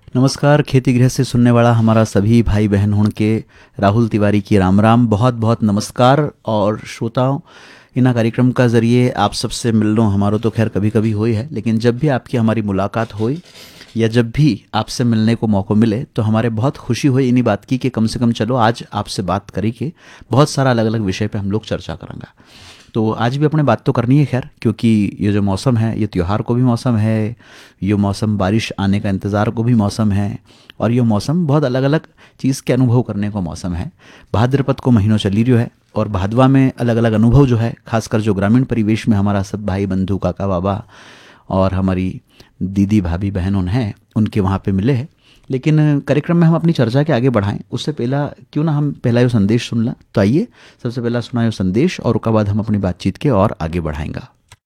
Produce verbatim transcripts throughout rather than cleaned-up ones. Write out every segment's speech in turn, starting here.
नमस्कार। खेती गृह से सुनने वाला हमारा सभी भाई बहन हुण के राहुल तिवारी की राम राम, बहुत बहुत नमस्कार। और श्रोताओं, इन कार्यक्रम का ज़रिए आप सबसे मिलनो हमारो तो खैर कभी कभी हुई है, लेकिन जब भी आपकी हमारी मुलाकात हुई या जब भी आपसे मिलने को मौका मिले तो हमारे बहुत खुशी हुई इन्हीं बात की कि कम से कम चलो आज आपसे बात करी के बहुत सारा अलग अलग विषय पे हम लोग चर्चा करेंगे। तो आज भी अपने बात तो करनी है खैर, क्योंकि ये जो मौसम है ये त्योहार को भी मौसम है, ये मौसम बारिश आने का इंतज़ार को भी मौसम है, और ये मौसम बहुत अलग अलग चीज़ के अनुभव करने को मौसम है। भाद्रपद को महीनों चली रही है और भादवा में अलग अलग अनुभव जो है, खासकर जो ग्रामीण परिवेश में हमारा सब भाई बंधु काका बाबा और हमारी दीदी भाभी बहन उन हैं उनके वहाँ पे मिले हैं। लेकिन कार्यक्रम में हम अपनी चर्चा के आगे बढ़ाएं उससे पहला क्यों ना हम पहला यो संदेश सुन ला। तो आइए सबसे पहला सुना यो संदेश और उसके बाद हम अपनी बातचीत के और आगे बढ़ाएंगे।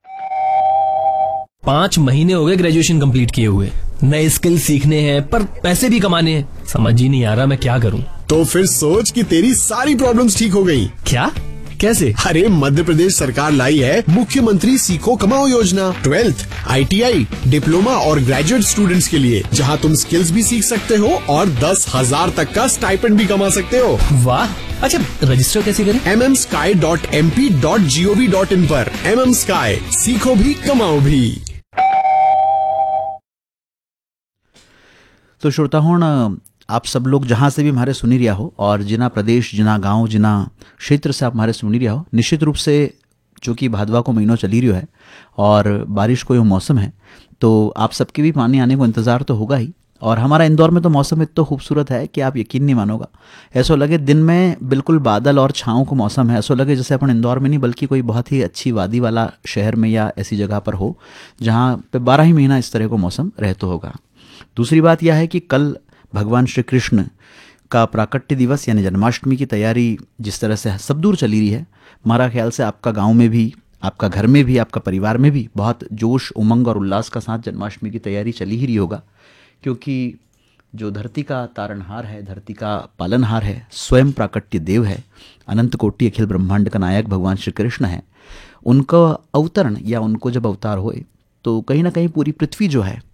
पाँच महीने हो गए ग्रेजुएशन कंप्लीट किए हुए, नए स्किल सीखने हैं पर पैसे भी कमाने हैं, समझ ही नहीं आ रहा मैं क्या करूं। तो फिर सोच कि तेरी सारी प्रॉब्लम्स ठीक हो गई। क्या? कैसे? अरे मध्य प्रदेश सरकार लाई है मुख्यमंत्री सीखो कमाओ योजना, twelfth, I T I, diploma और ग्रेजुएट स्टूडेंट्स के लिए, जहां तुम स्किल्स भी सीख सकते हो और दस हजार तक का स्टाइपेंड भी कमा सकते हो। वाह! अच्छा, रजिस्टर कैसे करें? M M sky dot M P dot G O V dot in पर। एम एम स्काई, सीखो भी कमाओ भी। तो श्रोतागण, आप सब लोग जहाँ से भी हमारे सुनी रिया हो और जिना प्रदेश, जिना गांव, जिना क्षेत्र से आप हमारे सुनी रिया हो, निश्चित रूप से चूँकि भादवा को महीनों चली रही है और बारिश को यो मौसम है, तो आप सबके भी पानी आने को इंतज़ार तो होगा ही। और हमारा इंदौर में तो मौसम इतना खूबसूरत है कि आप यकीन नहीं मानोगा। ऐसा लगे दिन में बिल्कुल बादल और छाँव को मौसम है, ऐसा लगे जैसे अपन इंदौर में नहीं बल्कि कोई बहुत ही अच्छी वादी वाला शहर में या ऐसी जगह पर हो जहाँ पे बारह ही महीना इस तरह को मौसम रहता होगा। दूसरी बात यह है कि कल भगवान श्री कृष्ण का प्राकट्य दिवस यानी जन्माष्टमी की तैयारी जिस तरह से सब दूर चली रही है, हमारा ख्याल से आपका गांव में भी, आपका घर में भी, आपका परिवार में भी बहुत जोश, उमंग और उल्लास का साथ जन्माष्टमी की तैयारी चली ही रही होगा। क्योंकि जो धरती का तारणहार है, धरती का पालनहार है, स्वयं प्राकट्य देव है, अनंत कोटि अखिल ब्रह्मांड का नायक भगवान श्री कृष्ण है। उनका अवतरण या उनको जब अवतार हुए तो कहीं ना कहीं पूरी पृथ्वी जो है